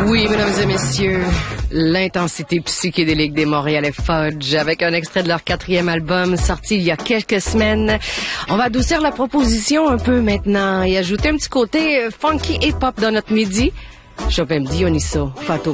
Oui, mesdames et messieurs, l'intensité psychédélique des Montréalais Fudge, avec un extrait de leur 4e album sorti il y a quelques semaines. On va adoucir la proposition un peu maintenant et ajouter un petit côté funky hip-hop dans notre midi. Chopin Dionyso, Fato